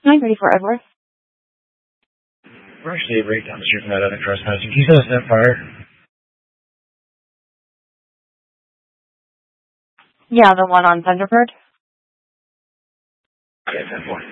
934 Edgeworth. We're actually right down the street from that other trespassing. Can you send us that fire? Yeah, the one on Thunderbird. Okay, 10-4.